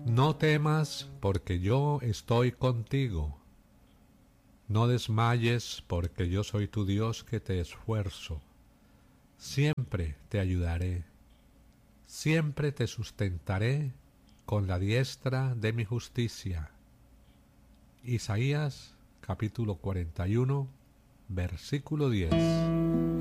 No temas, porque yo estoy contigo. No desmayes, porque yo soy tu Dios que te esfuerzo. Siempre te ayudaré. Siempre te sustentaré con la diestra de mi justicia. Isaías capítulo 41, versículo 10.